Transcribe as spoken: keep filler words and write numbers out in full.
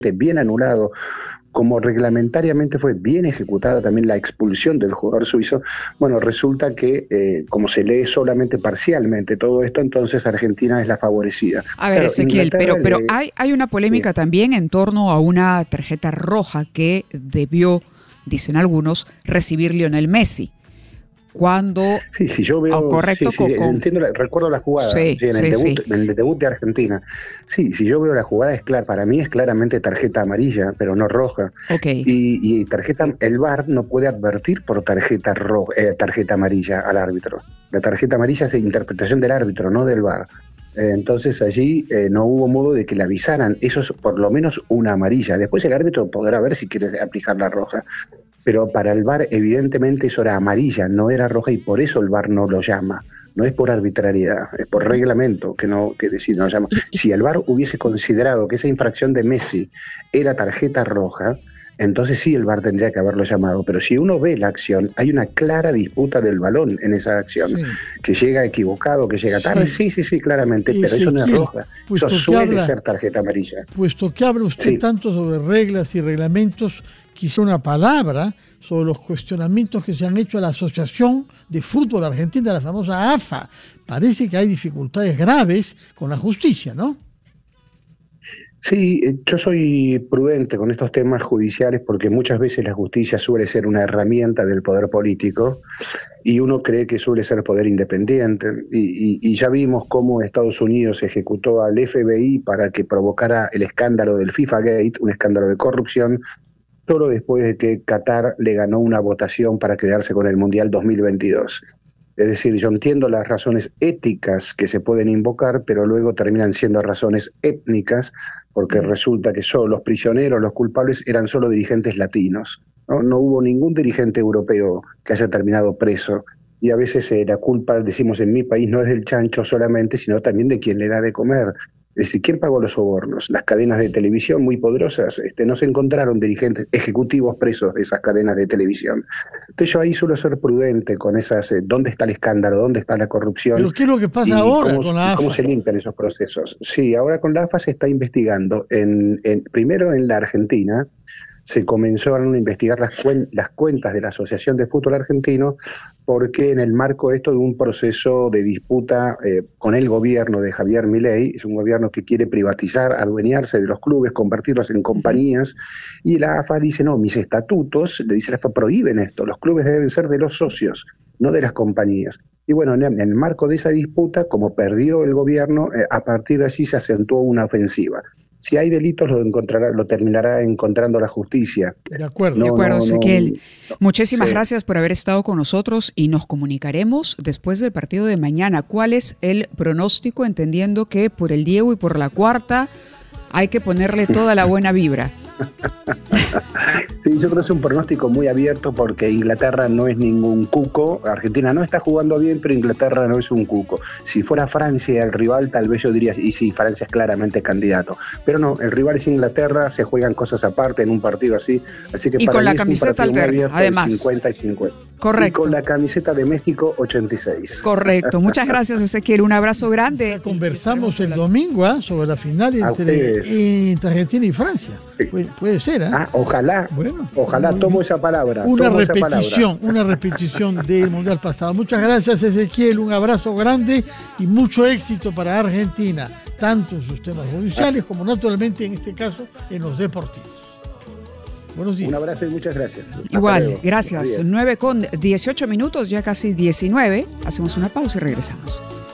bien anulado, como reglamentariamente fue bien ejecutada también la expulsión del jugador suizo, bueno, resulta que eh, como se lee solamente parcialmente todo esto, entonces Argentina es la favorecida. A ver, claro, Ezequiel, pero, pero le... hay, hay una polémica sí. también en torno a una tarjeta roja que debió, dicen algunos, recibir Lionel Messi. Cuando sí, sí, yo veo, oh, correcto, sí, sí, con, con... entiendo, recuerdo la jugada, sí, sí, en, sí, el debut, sí. en el debut de Argentina. Sí, si yo veo la jugada es clara, para mí es claramente tarjeta amarilla, pero no roja. Okay. Y, y tarjeta, el V A R no puede advertir por tarjeta roja, eh, tarjeta amarilla al árbitro. La tarjeta amarilla es interpretación del árbitro, no del V A R. Eh, entonces allí eh, no hubo modo de que le avisaran, eso es por lo menos una amarilla. Después el árbitro podrá ver si quiere aplicar la roja. Pero para el V A R evidentemente eso era amarilla, no era roja, y por eso el V A R no lo llama. No es por arbitrariedad, es por reglamento que no que decide, no llama. Si el V A R hubiese considerado que esa infracción de Messi era tarjeta roja, entonces sí el V A R tendría que haberlo llamado. Pero si uno ve la acción, hay una clara disputa del balón en esa acción. Sí. Que llega equivocado, que llega tarde, sí, sí, sí, sí claramente, pero eso no es roja. Eso suele habla, ser tarjeta amarilla. Puesto que habla usted sí. tanto sobre reglas y reglamentos, quizá una palabra sobre los cuestionamientos que se han hecho a la Asociación de Fútbol Argentina, la famosa A F A. Parece que hay dificultades graves con la justicia, ¿no? Sí, yo soy prudente con estos temas judiciales porque muchas veces la justicia suele ser una herramienta del poder político y uno cree que suele ser poder independiente. Y, y, y ya vimos cómo Estados Unidos ejecutó al F B I para que provocara el escándalo del FIFA Gate, un escándalo de corrupción, solo después de que Qatar le ganó una votación para quedarse con el Mundial dos mil veintidós. Es decir, yo entiendo las razones éticas que se pueden invocar, pero luego terminan siendo razones étnicas, porque resulta que solo los prisioneros, los culpables, eran solo dirigentes latinos, ¿no? No hubo ningún dirigente europeo que haya terminado preso. Y a veces eh, la culpa, decimos en mi país, no es del chancho solamente, sino también de quien le da de comer. Es decir, ¿quién pagó los sobornos? Las cadenas de televisión muy poderosas. Este, no se encontraron dirigentes ejecutivos presos de esas cadenas de televisión. Entonces yo ahí suelo ser prudente con esas, eh, ¿dónde está el escándalo? ¿Dónde está la corrupción? ¿Pero qué es lo que pasa ahora cómo, con la A F A? ¿Cómo se limpian esos procesos? Sí, ahora con la A F A se está investigando. En, en, primero en la Argentina se comenzaron a investigar las, cuen las cuentas de la Asociación de Fútbol Argentino, porque en el marco esto de un proceso de disputa eh, con el gobierno de Javier Milei, es un gobierno que quiere privatizar, adueñarse de los clubes, convertirlos en compañías, y la A F A dice, no, mis estatutos, le dice la A F A, prohíben esto, los clubes deben ser de los socios, no de las compañías. Y bueno, en el marco de esa disputa, como perdió el gobierno, eh, a partir de allí se acentuó una ofensiva. Si hay delitos, lo encontrará, lo terminará encontrando la justicia. De acuerdo. No, de acuerdo, no, Ezequiel. No, Muchísimas sí. gracias por haber estado con nosotros y nos comunicaremos después del partido de mañana. ¿Cuál es el pronóstico? Entendiendo que por el Diego y por la Cuarta hay que ponerle toda la buena vibra. Sí, yo creo que es un pronóstico muy abierto porque Inglaterra no es ningún cuco, Argentina no está jugando bien, pero Inglaterra no es un cuco. Si fuera Francia el rival, tal vez yo diría, y sí, Francia es claramente candidato, pero no, el rival es Inglaterra, se juegan cosas aparte en un partido así, así que y para con mí la es camiseta un partido alterna, muy abierto, además. cincuenta y cincuenta. Correcto. Y con la camiseta de México, ochenta y seis. Correcto. Muchas gracias, Ezequiel. Un abrazo grande. Ya conversamos el domingo ¿eh? sobre la final entre, entre Argentina y Francia. Sí. Puede, puede ser, ¿eh? Ah, ojalá. Bueno, ojalá tomo esa palabra. Una tomo repetición, esa palabra. una repetición del Mundial pasado. Muchas gracias, Ezequiel. Un abrazo grande y mucho éxito para Argentina, tanto en sus temas judiciales como naturalmente en este caso en los deportivos. Buenos días. Un abrazo y muchas gracias. Igual, gracias. nueve con dieciocho minutos, ya casi diecinueve. Hacemos una pausa y regresamos.